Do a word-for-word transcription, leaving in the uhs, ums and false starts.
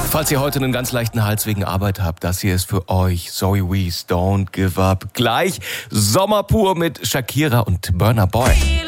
Falls ihr heute einen ganz leichten Hals wegen Arbeit habt, das hier ist für euch. Zoe Wees, Don't Give Up. Gleich Sommer pur mit Shakira und Burna Boy.